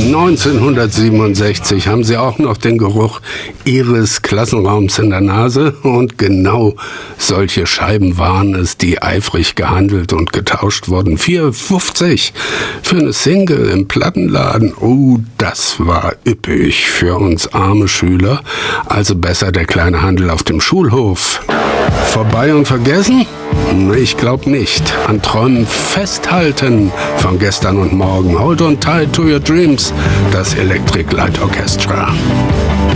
1967 haben Sie auch noch den Geruch Ihres Klassenraums in der Nase und genau solche Scheiben waren es, die eifrig gehandelt und getauscht wurden. 4,50 für eine Single im Plattenladen. Oh, das war üppig für uns arme Schüler. Also besser der kleine Handel auf dem Schulhof. Vorbei und vergessen? Ich glaube nicht. An Träumen festhalten von gestern und morgen. Hold on tight to your dreams. Das Electric Light Orchestra.